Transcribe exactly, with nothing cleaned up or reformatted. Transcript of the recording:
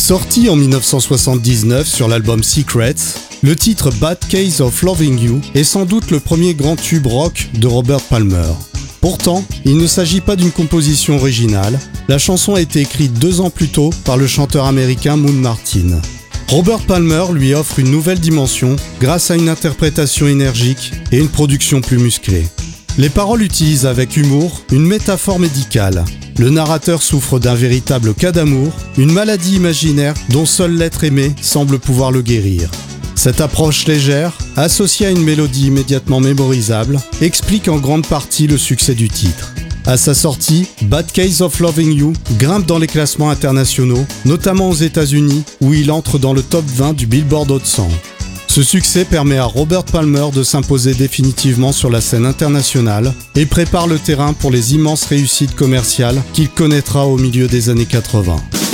Sorti en dix-neuf cent soixante-dix-neuf sur l'album Secrets, le titre Bad Case of Loving You est sans doute le premier grand tube rock de Robert Palmer. Pourtant, il ne s'agit pas d'une composition originale, la chanson a été écrite deux ans plus tôt par le chanteur américain Moon Martin. Robert Palmer lui offre une nouvelle dimension grâce à une interprétation énergique et une production plus musclée. Les paroles utilisent avec humour une métaphore médicale. Le narrateur souffre d'un véritable cas d'amour, une maladie imaginaire dont seul l'être aimé semble pouvoir le guérir. Cette approche légère, associée à une mélodie immédiatement mémorisable, explique en grande partie le succès du titre. À sa sortie, Bad Case of Loving You grimpe dans les classements internationaux, notamment aux États-Unis, où il entre dans le top vingt du Billboard Hot cent. Ce succès permet à Robert Palmer de s'imposer définitivement sur la scène internationale et prépare le terrain pour les immenses réussites commerciales qu'il connaîtra au milieu des années quatre-vingts.